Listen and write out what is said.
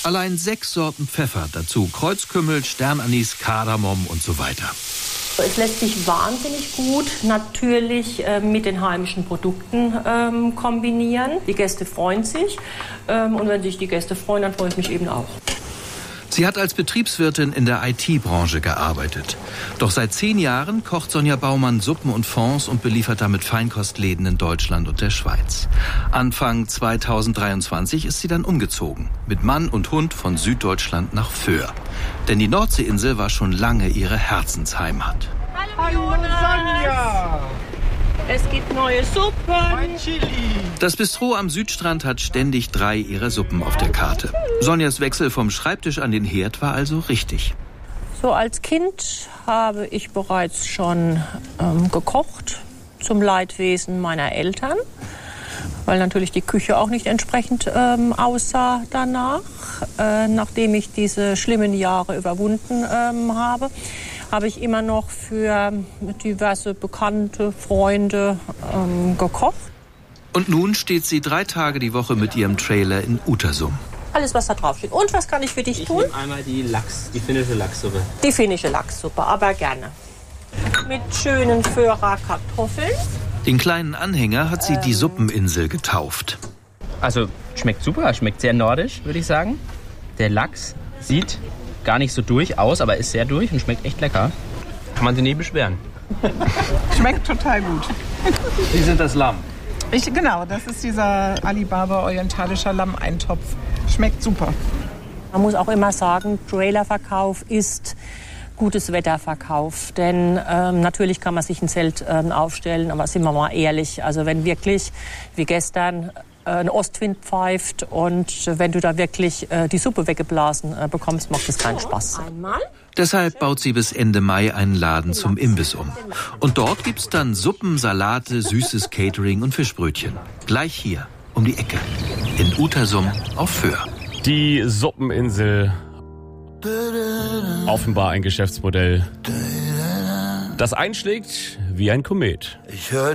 Allein 6 Sorten Pfeffer, dazu Kreuzkümmel, Sternanis, Kardamom und so weiter. Es lässt sich wahnsinnig gut natürlich mit den heimischen Produkten kombinieren. Die Gäste freuen sich und wenn sich die Gäste freuen, dann freue ich mich eben auch. Sie hat als Betriebswirtin in der IT-Branche gearbeitet. Doch seit 10 Jahren kocht Sonja Baumann Suppen und Fonds und beliefert damit Feinkostläden in Deutschland und der Schweiz. Anfang 2023 ist sie dann umgezogen. Mit Mann und Hund von Süddeutschland nach Föhr. Denn die Nordseeinsel war schon lange ihre Herzensheimat. Hallo Sonja! Es gibt neue Suppen. Das Bistro am Südstrand hat ständig 3 ihrer Suppen auf der Karte. Sonjas Wechsel vom Schreibtisch an den Herd war also richtig. So als Kind habe ich bereits schon gekocht zum Leidwesen meiner Eltern, weil natürlich die Küche auch nicht entsprechend aussah danach. Nachdem ich diese schlimmen Jahre überwunden habe ich immer noch für diverse Bekannte, Freunde gekocht. Und nun steht sie 3 Tage die Woche mit ihrem Trailer in Utersum. Alles, was da drauf steht. Und was kann ich für dich tun? Ich nehme einmal die finnische Lachssuppe. Die finnische Lachssuppe, aber gerne. Mit schönen Föhrer Kartoffeln. Den kleinen Anhänger hat sie die Suppeninsel getauft. Also schmeckt super, schmeckt sehr nordisch, würde ich sagen. Der Lachs sieht gar nicht so durch aus, aber ist sehr durch und schmeckt echt lecker. Kann man sich nicht beschweren. Schmeckt total gut. Sie sind das Lamm. Genau, das ist dieser Alibaba orientalischer Lammeintopf. Schmeckt super. Man muss auch immer sagen, Trailerverkauf ist gutes Wetterverkauf. Denn natürlich kann man sich ein Zelt aufstellen, aber sind wir mal ehrlich, also wenn wirklich wie gestern ein Ostwind pfeift und wenn du da wirklich die Suppe weggeblasen bekommst, macht es keinen Spaß. Deshalb baut sie bis Ende Mai einen Laden zum Imbiss um. Und dort gibt's dann Suppen, Salate, süßes Catering und Fischbrötchen. Gleich hier, um die Ecke, in Utersum auf Föhr. Die Suppeninsel. Offenbar ein Geschäftsmodell, das einschlägt wie ein Komet.